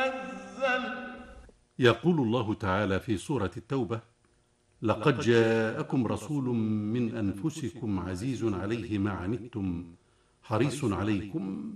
نزل. يقول الله تعالى في سورة التوبة: لقد جاءكم رسول من أنفسكم عزيز عليه ما عنتم حريص عليكم.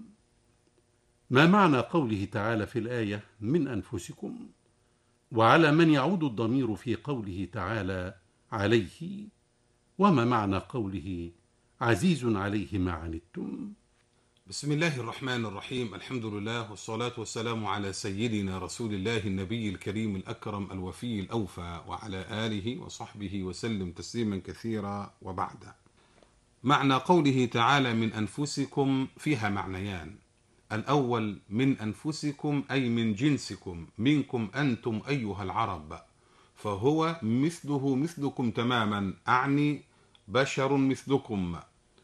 ما معنى قوله تعالى في الآية من أنفسكم؟ وعلى من يعود الضمير في قوله تعالى عليه؟ وما معنى قوله عزيز عليه ما عنتم؟ بسم الله الرحمن الرحيم. الحمد لله والصلاة والسلام على سيدنا رسول الله النبي الكريم الأكرم الوفي الأوفى وعلى آله وصحبه وسلم تسليما كثيرا. وبعد، معنى قوله تعالى من أنفسكم فيها معنيان. الأول من أنفسكم أي من جنسكم، منكم أنتم أيها العرب، فهو مثله مثلكم تماما، أعني بشر مثلكم.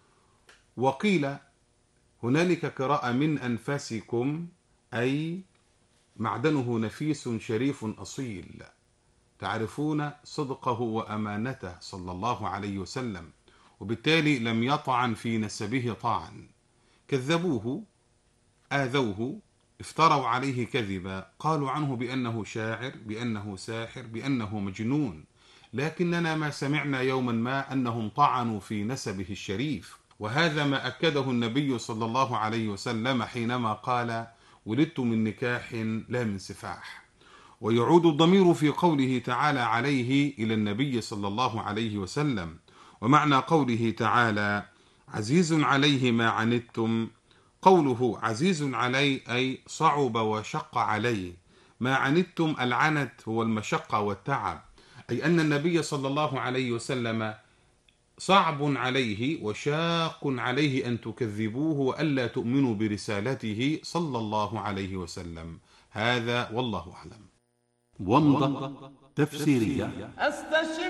وقيل هنالك قراءة من أنفسكم أي معدنه نفيس شريف أصيل، تعرفون صدقه وأمانته صلى الله عليه وسلم، وبالتالي لم يطعن في نسبه طعن. كذبوه، آذوه، افتروا عليه كذبا، قالوا عنه بأنه شاعر، بأنه ساحر، بأنه مجنون، لكننا ما سمعنا يوما ما أنهم طعنوا في نسبه الشريف. وهذا ما أكده النبي صلى الله عليه وسلم حينما قال ولدت من نكاح لا من سفاح. ويعود الضمير في قوله تعالى عليه إلى النبي صلى الله عليه وسلم. ومعنى قوله تعالى عزيز عليه ما عنتم، قوله عزيز علي أي صعب وشق عليه، ما عنتم العنت هو المشقة والتعب، أي أن النبي صلى الله عليه وسلم صعب عليه وشاق عليه أن تكذبوه وألا تؤمنوا برسالته صلى الله عليه وسلم. هذا والله أعلم. ومضة تفسيرية. أستشف